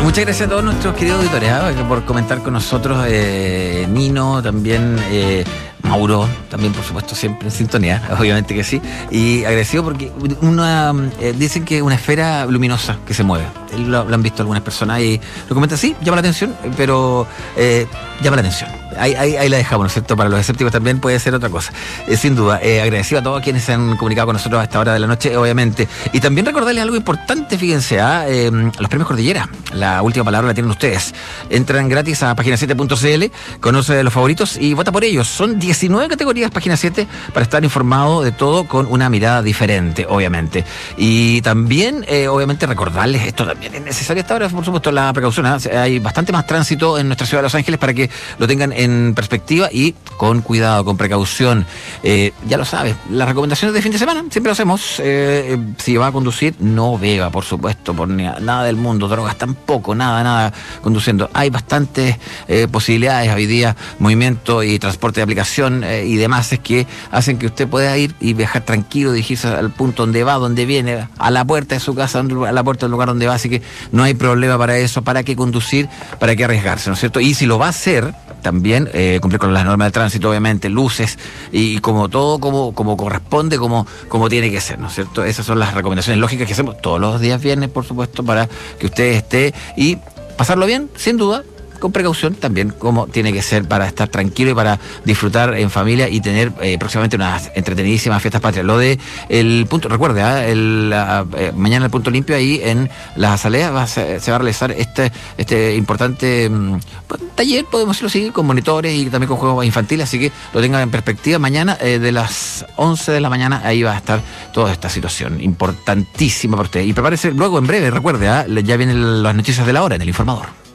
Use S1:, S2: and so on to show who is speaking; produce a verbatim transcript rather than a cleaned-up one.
S1: Muchas gracias a todos nuestros queridos auditores, ¿eh? por comentar con nosotros. eh, Nino, también eh, Mauro, también por supuesto siempre en sintonía, obviamente que sí. Y agradecido porque una eh, dicen que es una esfera luminosa que se mueve. Lo, lo han visto algunas personas y lo comentan, sí, llama la atención, pero eh, llama la atención. Ahí, ahí, ahí la dejamos, ¿no es cierto? Para los escépticos también puede ser otra cosa. Eh, sin duda, eh, agradecido a todos quienes se han comunicado con nosotros a esta hora de la noche, obviamente. Y también recordarles algo importante, fíjense, ¿eh? Eh, los premios Cordillera. La última palabra la tienen ustedes. Entran gratis a página siete punto c l, conoce los favoritos y vota por ellos. Son diecinueve categorías, página siete, para estar informado de todo con una mirada diferente, obviamente. Y también, eh, obviamente, recordarles, esto también es necesario hasta ahora, por supuesto, la precaución. ¿eh? Hay bastante más tránsito en nuestra ciudad de Los Ángeles para que lo tengan en en perspectiva y con cuidado, con precaución. Eh, ya lo sabes, las recomendaciones de fin de semana siempre lo hacemos. Eh, si va a conducir, no beba, por supuesto, por ni, nada del mundo, drogas tampoco, nada, nada conduciendo. Hay bastantes eh, posibilidades hoy día, movimiento y transporte de aplicación eh, y demás, es que hacen que usted pueda ir y viajar tranquilo, dirigirse al punto donde va, donde viene, a la puerta de su casa, a la puerta del lugar donde va, así que no hay problema para eso. ¿Para qué conducir? ¿Para qué arriesgarse? ¿No es cierto? Y si lo va a hacer, también eh, cumplir con las normas de tránsito, obviamente, luces y como todo, como, como corresponde, como, como tiene que ser, ¿no es cierto? Esas son las recomendaciones lógicas que hacemos todos los días viernes, por supuesto, para que usted esté y pasarlo bien, sin duda, con precaución también, como tiene que ser, para estar tranquilo y para disfrutar en familia y tener eh, próximamente unas entretenidísimas fiestas patrias. Lo de el punto, recuerde, ¿eh? el, eh, mañana el punto limpio ahí en las azaleas va a ser, se va a realizar este este importante um, taller, podemos decirlo así, con monitores y también con juegos infantiles, así que lo tengan en perspectiva. Mañana eh, de las once de la mañana ahí va a estar toda esta situación importantísima para usted. Y prepárese luego en breve, recuerde, ¿eh? ya vienen las noticias de la hora en El Informador.